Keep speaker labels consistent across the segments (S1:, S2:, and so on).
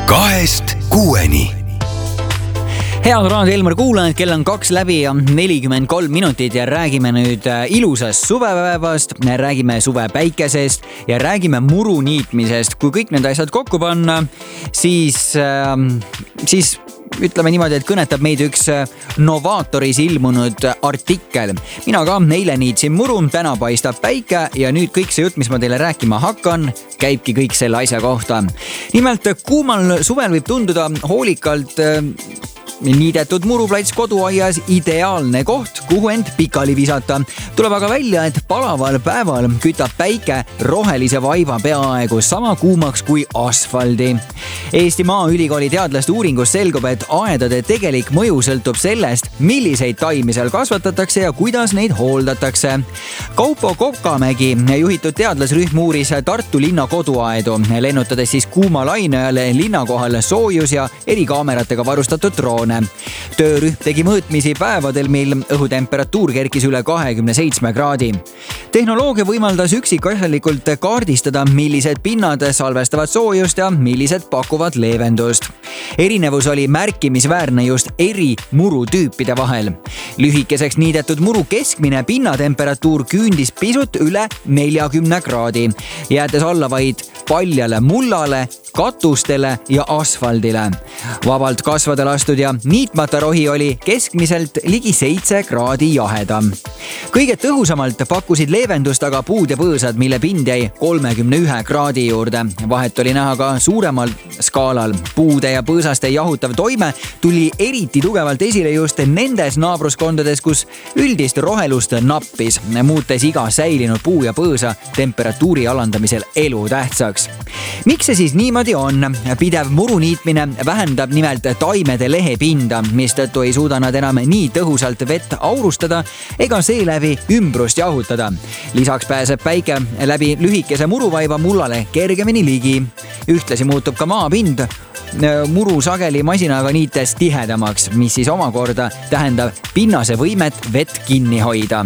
S1: 2-6.
S2: Head Raadio Elmar kuulajad, kell on 2 läbi ja 43 minutit ja räägime nüüd ilusast suvepäevast, räägime suvepäikesest ja räägime muru niitmisest. Kui kõik need asjad kokku panna, siis ütleme niimoodi, et kõnetab meid üks Novatoris ilmunud artikkel. Mina ka eile niitsin muru, täna paistab päike ja nüüd kõik see jutt, mis ma teile rääkima hakkan, käibki kõik selle asja kohta. Nimelt kuumal suvel võib tunduda hoolikalt niidetud muruplats koduaias ideaalne koht, kuhu end pikali visata. Tuleb aga välja, et palaval päeval kütab päike rohelise vaiva peaaegu sama kuumaks kui asfaldi. Eesti Maaülikooli teadlaste uuringus selgub, et aedade tegelik mõju sõltub sellest, milliseid taimi seal kasvatatakse ja kuidas neid hooldatakse. Kaupo Kokamägi juhitud teadlasrühm uuris Tartu linna koduaedu, lennutades siis kuuma laine ajal linna kohal soojus ja erikaameratega varustatud droone. Töörühm tegi mõõtmisi päevadel, mil õhutemperatuur kerkis üle 27 kraadi. Tehnoloogia võimaldas üksikasjalikult kaardistada, millised pinnad salvestavad soojust ja millised pakuvad leevendust. Erinevus oli märkimisväärne just eri murutüüpide vahel. Lühikeseks niidetud muru keskmine pinnatemperatuur küündis pisut üle 40 kraadi, jäädes alla vaid paljale mullale, katustele ja asfaldile. Vabalt kasvada lastud ja niitmata rohi oli keskmiselt ligi 7 kraadi jahedam. Kõige tõhusamalt pakkusid leevendust aga puud ja põõsad, mille pind jäi 31 kraadi juurde. Vahet oli näha ka suuremal skaalal. Puude ja põõsaste jahutav toime tuli eriti tugevalt esile just nendes naabruskondades, kus üldist rohelust nappis, muutes iga säilinud puu ja põõsa temperatuuri alandamisel elutähtsaks. Miks see siis niimoodi on? Pidev muru niitmine vähendab nimelt taimede lehepinda, mistõttu ei suuda nad enam nii tõhusalt vett aurustada ega seeläbi ümbrust jahutada. Lisaks pääseb päike läbi lühikese muruvaiva mullale kergemini ligi. Ühtlasi muutub ka maapind muru sageli masinaga niites tihedamaks, mis siis omakorda tähendab pinnase võimet vett kinni hoida.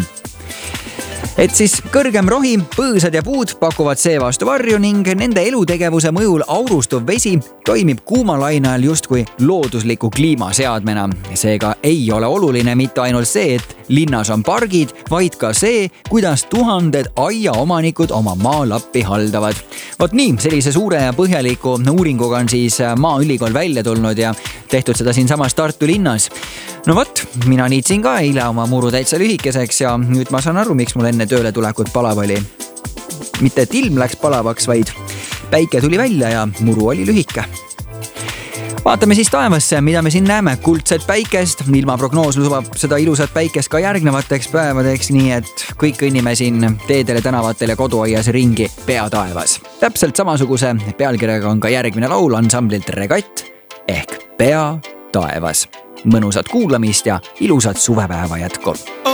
S2: Et siis kõrgem rohi, põõsad ja puud pakuvad seevastu varju ning nende elutegevuse mõjul aurustuv vesi toimib kuuma laine ajal justkui loodusliku kliimaseadmena. Seega ei ole oluline mitte ainult see, et linnas on pargid, vaid ka see, kuidas tuhanded aiaomanikud oma maalappi haldavad. Vot nii, sellise suure ja põhjaliku uuringuga on siis Maaülikool välja tulnud ja tehtud seda siin samas Tartu linnas. No vot, mina niitsin ka eile oma muru täitsa lühikeseks ja nüüd ma saan aru, miks mul enne tööle tulekut palav oli. Mitte et ilm läks palavaks, vaid päike tuli välja ja muru oli lühike. Vaatame siis taevasse, mida me siin näeme. Kuldset päikest, ilmaprognoos lubab seda ilusat päikest ka järgnevateks päevadeks, nii et kõik kõnnime siin teedele, tänavatel ja koduaias ringi pea taevas. Täpselt samasuguse pealkirjaga on ka järgmine laul ansamblilt Regatt ehk Pea taevas. Mõnusat kuulamist ja ilusat suvepäeva jätku!